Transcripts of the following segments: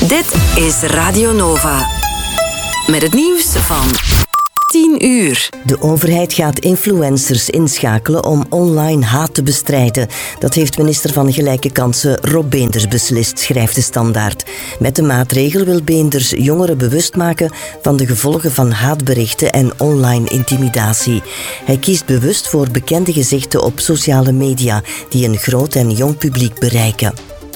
Dit is Radio Nova. Met het nieuws van 10 uur. De overheid gaat influencers inschakelen om online haat te bestrijden. Dat heeft minister van Gelijke Kansen Rob Beenders beslist, schrijft de Standaard. Met de maatregel wil Beenders jongeren bewust maken van de gevolgen van haatberichten en online intimidatie. Hij kiest bewust voor bekende gezichten op sociale media die een groot en jong publiek bereiken.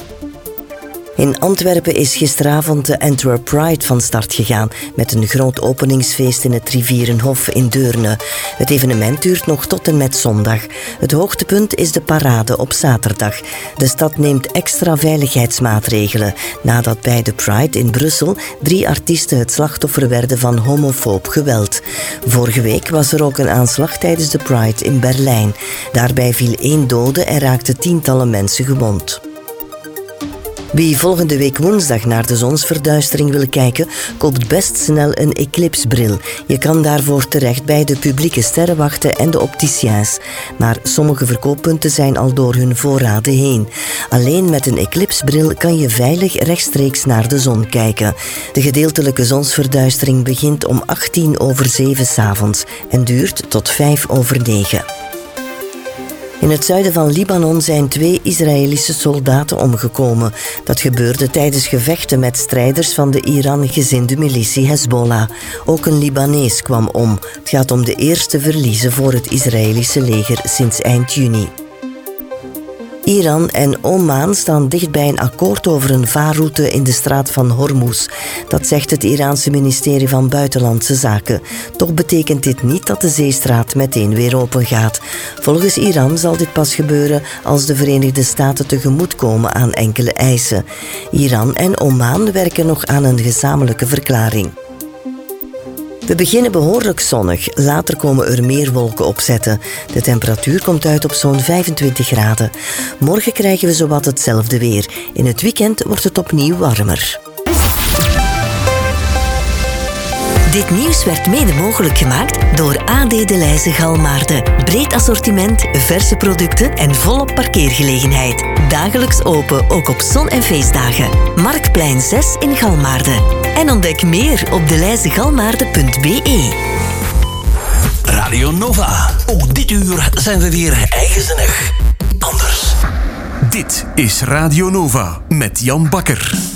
In Antwerpen is gisteravond de Antwerp Pride van start gegaan met een groot openingsfeest in het Rivierenhof in Deurne. Het evenement duurt nog tot en met zondag. Het hoogtepunt is de parade op zaterdag. De stad neemt extra veiligheidsmaatregelen nadat bij de Pride in Brussel 3 artiesten het slachtoffer werden van homofoob geweld. Vorige week was er ook een aanslag tijdens de Pride in Berlijn. Daarbij viel 1 dode en raakten tientallen mensen gewond. Wie volgende week woensdag naar de zonsverduistering wil kijken, koopt best snel een eclipsbril. Je kan daarvoor terecht bij de publieke sterrenwachten en de opticiens. Maar sommige verkooppunten zijn al door hun voorraden heen. Alleen met een eclipsbril kan je veilig rechtstreeks naar de zon kijken. De gedeeltelijke zonsverduistering begint om 7:18 'avonds en duurt tot 9:05. In het zuiden van Libanon zijn 2 Israëlische soldaten omgekomen. Dat gebeurde tijdens gevechten met strijders van de Iran-gezinde militie Hezbollah. Ook een Libanees kwam om. Het gaat om de eerste verliezen voor het Israëlische leger sinds eind juni. Iran en Oman staan dicht bij een akkoord over een vaarroute in de straat van Hormuz. Dat zegt het Iraanse ministerie van Buitenlandse Zaken. Toch betekent dit niet dat de zeestraat meteen weer open gaat. Volgens Iran zal dit pas gebeuren als de Verenigde Staten tegemoetkomen aan enkele eisen. Iran en Oman werken nog aan een gezamenlijke verklaring. We beginnen behoorlijk zonnig, later komen er meer wolken opzetten. De temperatuur komt uit op zo'n 25 graden. Morgen krijgen we zowat hetzelfde weer. In het weekend wordt het opnieuw warmer. Dit nieuws werd mede mogelijk gemaakt door AD De Leyse Galmaarden. Breed assortiment, verse producten en volop parkeergelegenheid. Dagelijks open, ook op zon- en feestdagen. Marktplein 6 in Galmaarden. En ontdek meer op deleyzegalmaarden.be. Radio Nova. Ook dit uur zijn we weer eigenzinnig. Anders. Dit is Radio Nova met Jan Bakker.